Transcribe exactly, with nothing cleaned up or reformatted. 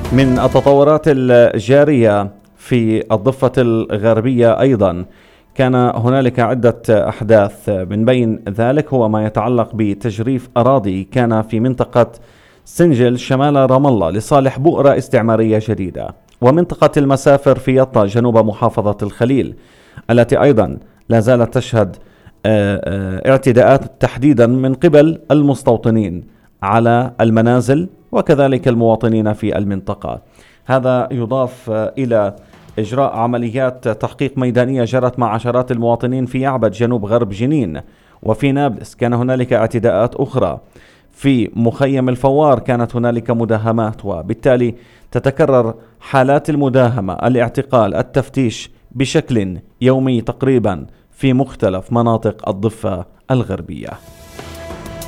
من التطورات الجارية في الضفة الغربية أيضا كان هنالك عدة أحداث، من بين ذلك هو ما يتعلق بتجريف أراضي كان في منطقة سنجل شمال رام الله لصالح بؤرة استعمارية جديدة، ومنطقة المسافر في يطا جنوب محافظة الخليل التي أيضا لا زالت تشهد اعتداءات تحديدا من قبل المستوطنين على المنازل وكذلك المواطنين في المنطقة. هذا يضاف إلى إجراء عمليات تحقيق ميدانية جرت مع عشرات المواطنين في يعبد جنوب غرب جنين، وفي نابلس كان هنالك اعتداءات أخرى، في مخيم الفوار كانت هنالك مداهمات، وبالتالي تتكرر حالات المداهمة، الاعتقال، التفتيش بشكل يومي تقريبا في مختلف مناطق الضفة الغربية.